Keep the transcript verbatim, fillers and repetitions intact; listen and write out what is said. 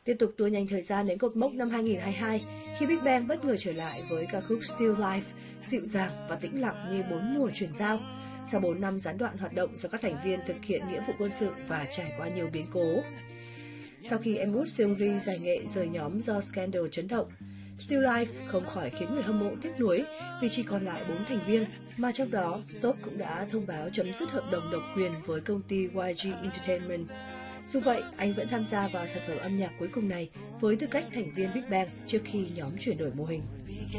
Tiếp tục tua nhanh thời gian đến cột mốc năm hai nghìn không trăm hai mươi hai, khi Big Bang bất ngờ trở lại với ca khúc Still Life, dịu dàng và tĩnh lặng như bốn mùa chuyển giao. Sau bốn năm gián đoạn hoạt động do các thành viên thực hiện nghĩa vụ quân sự và trải qua nhiều biến cố. Sau khi em út Seungri giải nghệ rời nhóm do scandal chấn động, Still Life không khỏi khiến người hâm mộ tiếc nuối vì chỉ còn lại bốn thành viên, mà trong đó Top cũng đã thông báo chấm dứt hợp đồng độc quyền với công ty Y G Entertainment. Dù vậy, anh vẫn tham gia vào sản phẩm âm nhạc cuối cùng này với tư cách thành viên Big Bang trước khi nhóm chuyển đổi mô hình.